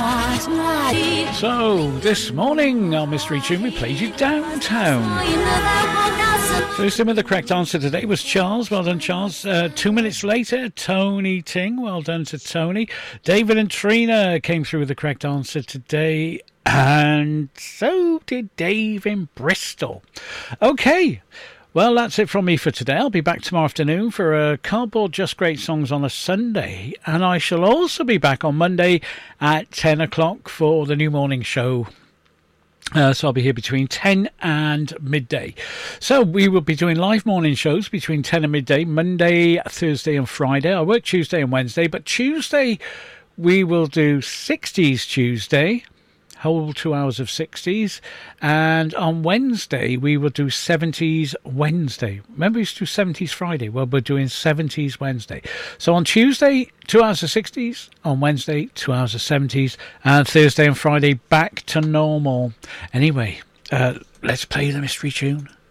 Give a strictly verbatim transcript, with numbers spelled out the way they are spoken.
So, this morning on Mystery Tune, we played you Downtown. So, listening with the correct answer today was Charles. Well done, Charles. Uh, two minutes later, Tony Ting. Well done to Tony. David and Trina came through with the correct answer today. And so did Dave in Bristol. Okay. Well, that's it from me for today. I'll be back tomorrow afternoon for a Cardboard Just Great Songs on a Sunday. And I shall also be back on Monday at ten o'clock for the new morning show. Uh, so I'll be here between ten and midday. So we will be doing live morning shows between ten and midday, Monday, Thursday and Friday. I work Tuesday and Wednesday, but Tuesday we will do sixties Tuesday. Whole two hours of sixties, and on Wednesday we will do seventies Wednesday. Remember we used to do seventies Friday? Well, we're doing seventies Wednesday. So on Tuesday, two hours of sixties, on Wednesday, two hours of seventies, and Thursday and Friday back to normal. Anyway, uh, let's play the mystery tune.